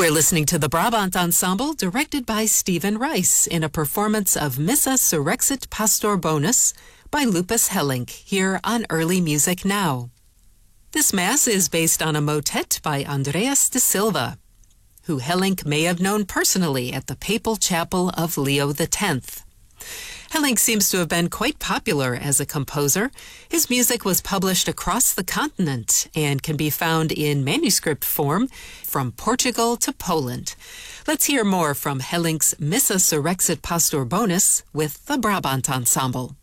We're listening to the Brabant Ensemble, directed by Stephen Rice, in a performance of Missa Surrexit Pastor Bonus by Lupus Hellink, here on Early Music Now. This Mass is based on a motet by Andreas de Silva, who Hellink may have known personally at the Papal Chapel of Leo X. Hellink seems to have been quite popular as a composer. His music was published across the continent and can be found in manuscript form from Portugal to Poland. Let's hear more from Hellink's Missa Surrexit Pastor Bonus with the Brabant Ensemble.